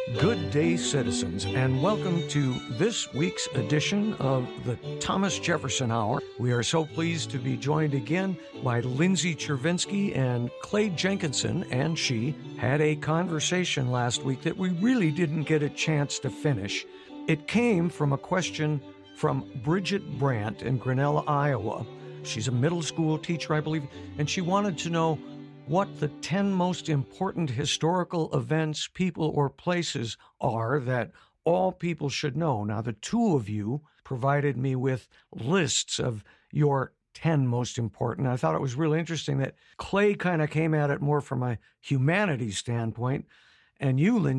Good day, citizens, and welcome to this week's edition of the Thomas Jefferson Hour. We are so pleased to be joined again by Lindsay Chervinsky and Clay Jenkinson, and she had a conversation last week that we really didn't get a chance to finish. It came from a question from Bridget Brandt in Grinnell, Iowa. She's a middle school teacher, I believe, and she wanted to know what the 10 most important historical events, people, or places are that all people should know. Now, the two of you provided me with lists of your 10 most important. I thought it was really interesting that Clay kind of came at it more from a humanities standpoint, and you, Lindsay,